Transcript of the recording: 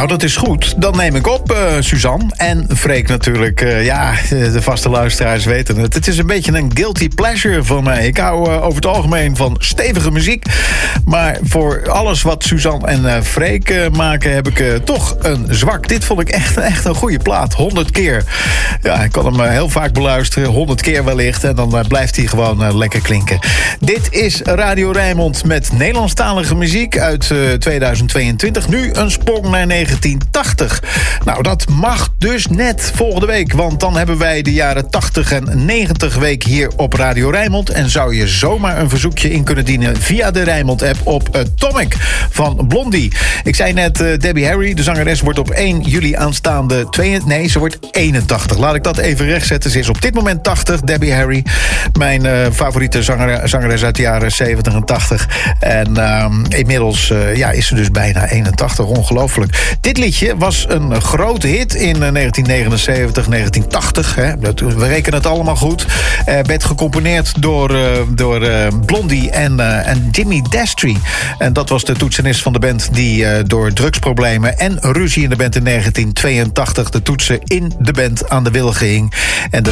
Nou, dat is goed. Dan neem ik op, Suzanne. En Freek natuurlijk. De vaste luisteraars weten het. Het is een beetje een guilty pleasure van mij. Ik hou over het algemeen van stevige muziek. Maar voor alles wat Suzanne en Freek maken, heb ik toch een zwak. Dit vond ik echt een goede plaat. 100 keer. Ja, ik kan hem heel vaak beluisteren. 100 keer wellicht. En dan blijft hij gewoon lekker klinken. Dit is Radio Rijnmond met Nederlandstalige muziek uit 2022. Nu een sprong naar 1980. Nou, dat mag dus net volgende week. Want dan hebben wij de jaren 80 en 90 week hier op Radio Rijnmond. En zou je zomaar een verzoekje in kunnen dienen via de Rijnmond-app op Atomic van Blondie. Ik zei net, Debbie Harry, de zangeres, wordt op 1 juli aanstaande... ze wordt 81. Laat ik dat even rechtzetten. Ze is op dit moment 80, Debbie Harry. Mijn favoriete zangeres uit de jaren 70 en 80. En inmiddels is ze dus bijna 81. Ongelooflijk. Dit liedje was een grote hit in 1979, 1980. We rekenen het allemaal goed. Werd gecomponeerd door Blondie en Jimmy Destry. En dat was de toetsenist van de band die door drugsproblemen en ruzie in de band in 1982 de toetsen in de band aan de wilgen hing. En de